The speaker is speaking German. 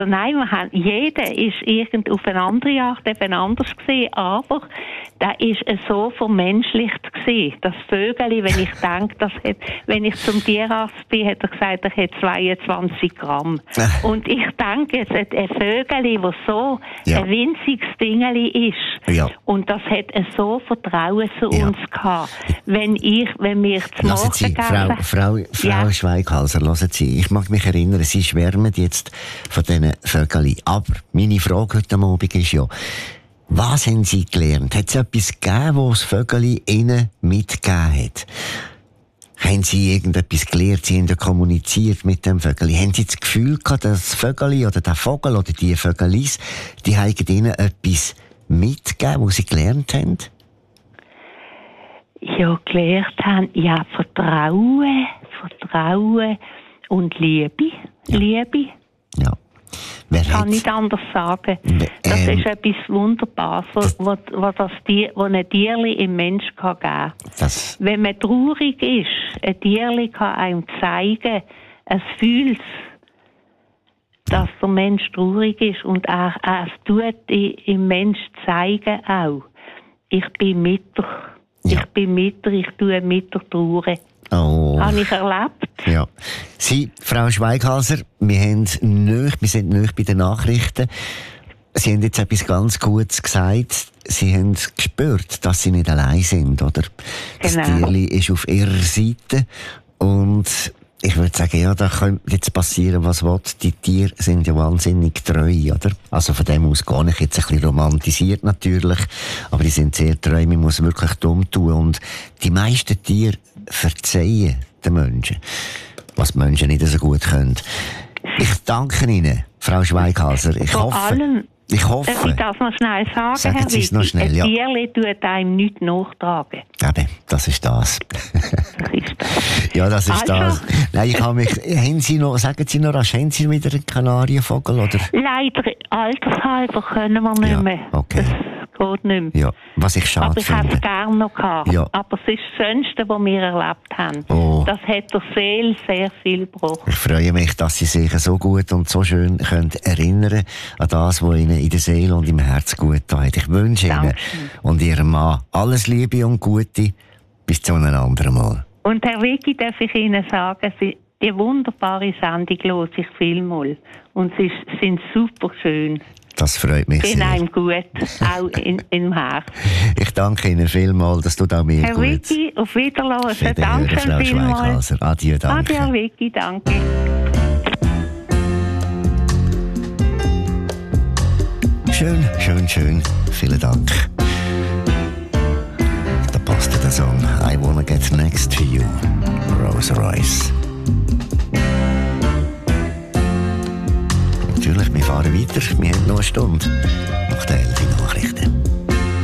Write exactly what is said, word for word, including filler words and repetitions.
Nein, wir haben, jeder ist irgend auf eine andere Art eben anders gesehen, aber der ist so vermenschlicht gesehen. Das Vögeli, wenn ich denke, das hat, wenn ich zum Tierarzt bin, hat er gesagt, er hat zweiundzwanzig Gramm. Und ich denke jetzt, ein Vögeli, das so ja. ein winziges Dingeli ist, ja. und das hat so Vertrauen zu ja. uns gehabt. Wenn ich, wenn wir zum Morgen Sie, Frau, Frau, Frau ja. Schweighalser, hören Sie, ich mag mich erinnern, Sie schwärmen jetzt von diesen Vögeli. Aber meine Frage heute Abend ist ja, was haben Sie gelernt? Hat es etwas gegeben, was das Vögeli Ihnen mitgegeben hat? Haben Sie irgendetwas gelernt? Sie haben ja kommuniziert mit dem Vögeli. Haben Sie das Gefühl gehabt, dass das Vögeli oder der Vogel oder die Vögelis, die haben Ihnen etwas mitgegeben, was Sie gelernt haben? Ja, gelernt haben, ja, Vertrauen, Vertrauen und Liebe. Ja. Liebe. Ja. Wer kann hat... nicht anders sagen. Das ähm, ist etwas Wunderbares, was, was, was, das Tier, was ein Tierli im Mensch kann geben kann. Wenn man traurig ist, ein Tierli kann einem zeigen, es fühlt, dass der Mensch traurig ist und er, er es tut im Mensch zeigen auch. Ich bin mit dir. Ja. Ich bin mit dir, ich tue mit der Trauer. Oh. Habe ich erlebt. Ja. Sie, Frau Schweighalser, wir, haben nicht, wir sind nicht bei den Nachrichten. Sie haben jetzt etwas ganz Gutes gesagt. Sie haben gespürt, dass Sie nicht allein sind, oder? Genau. Das Tierli ist auf Ihrer Seite. Und ich würde sagen, ja, da könnte jetzt passieren, was will. Die Tiere sind ja wahnsinnig treu, oder? Also von dem aus gar nicht jetzt ein bisschen romantisiert natürlich, aber die sind sehr treu, man muss wirklich dumm tun. Und die meisten Tiere verzeihen den Menschen, was die Menschen nicht so gut können. Ich danke Ihnen, Frau Schweighalser. Ich Vor hoffe... allem Ich hoffe... Darf ich das noch schnell sagen, sagen Herr Sie es noch schnell, ja. Ein Tierli tut einem nichts nachtragen. Eben, das ist das. Das ist das. Ja, das ist also. das. Nein, ich habe mich... Haben Sie noch... Sagen Sie noch rasch, haben Sie wieder einen Kanarienvogel, oder? Leider, altershalber können wir nicht ja, mehr. Okay. Das geht nicht mehr. Ja, was ich schade Aber ich finde. hätte es gerne noch gehabt. Ja. Aber es ist das Schönste, was wir erlebt haben. Oh. Das hat der Seele sehr viel gebracht. Ich freue mich, dass Sie sich so gut und so schön können erinnern an das, was Ihnen in der Seele und im Herz gut tut. Ich wünsche Danke. Ihnen und Ihrem Mann alles Liebe und Gute. Bis zu einem anderen Mal. Und Herr Vicky, darf ich Ihnen sagen, Sie, die wunderbare Sendung höre ich vielmal. Und sie sind super schön. Das freut mich sehr. In einem gut, auch in, im Herz. Ich danke Ihnen vielmals, das tut auch mir Herr gut. Herr Vicky, auf Wiederhören. Wiederhören, Danke Frau vielmals. Adieu, danke. Adieu, Herr Vicky, danke. Schön, schön, schön. Vielen Dank. Da passt der Song I Wanna Get Next to You, Rolls Royce. Natürlich, wir fahren weiter. Wir haben noch eine Stunde nach den elf Nachrichten.